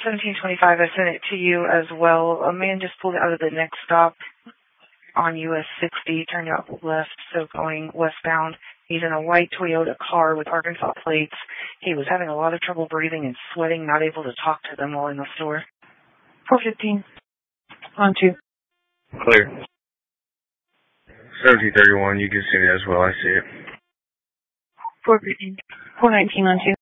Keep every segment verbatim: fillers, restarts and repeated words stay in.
seventeen twenty-five, I sent it to you as well. A man just pulled out of the next stop on U S sixty, turned out left, so going westbound. He's in a white Toyota car with Arkansas plates. He was having a lot of trouble breathing and sweating, not able to talk to them while in the store. four fifteen. On two. Clear. seventeen thirty-one, you can see it as well. I see it. four fifteen. four nineteen on two.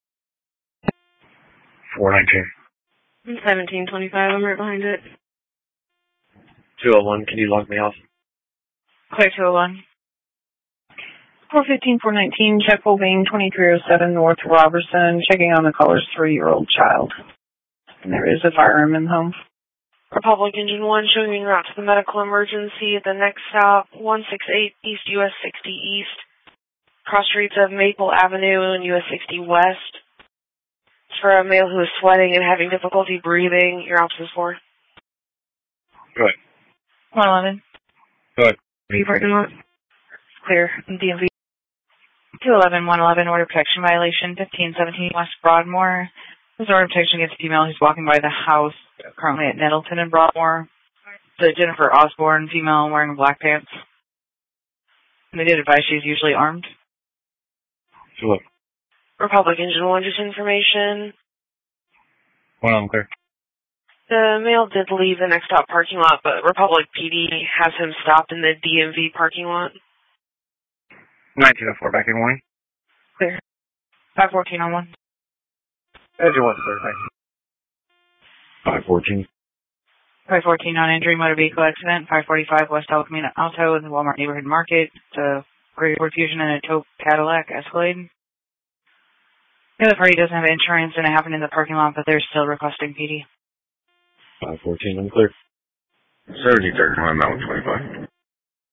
four nineteen. seventeen twenty-five, I'm right behind it. two oh one, can you log me off? Clear two oh one. four fifteen, four nineteen, check Volvane, twenty-three oh seven North Robertson, checking on the caller's three-year-old child. And there is a firearm in the home. Republic Engine one, showing en route to the medical emergency at the next stop, one sixty-eight East U S sixty East, cross streets of Maple Avenue and U S sixty West. It's for a male who is sweating and having difficulty breathing. Your options for? Good. one eleven. Good. Are you parking lot? Clear. D M V. two eleven, one eleven, order protection violation, fifteen seventeen West Broadmoor. This is order of protection against a female who's walking by the house, currently at Nettleton and Broadmoor. The Jennifer Osborne female wearing black pants. And they did advise she's usually armed. Sure. Republic Engine one, just information. One on clear. The male did leave the next stop parking lot, but Republic P D has him stopped in the D M V parking lot. nineteen oh four, back in warning. Clear. five fourteen on one. Engine one, sir, thank you. five fourteen. five fourteen on injury, motor vehicle accident, five forty-five West El Camino Alto in the Walmart Neighborhood Market. It's a Great Ford Fusion and a taupe Cadillac Escalade. The other party doesn't have insurance and it happened in the parking lot, but they're still requesting P D. five fourteen, unclear. seventeen thirty-one, Mountain twenty-five.